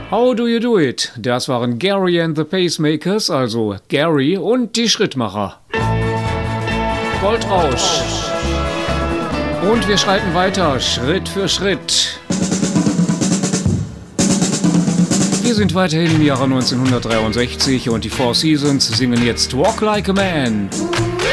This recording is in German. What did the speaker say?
How Do You Do It? Das waren Gary and the Pacemakers, also Gary und die Schrittmacher. Goldrausch. Und wir schreiten weiter, Schritt für Schritt. Wir sind weiterhin im Jahre 1963 und die Four Seasons singen jetzt Walk Like a Man.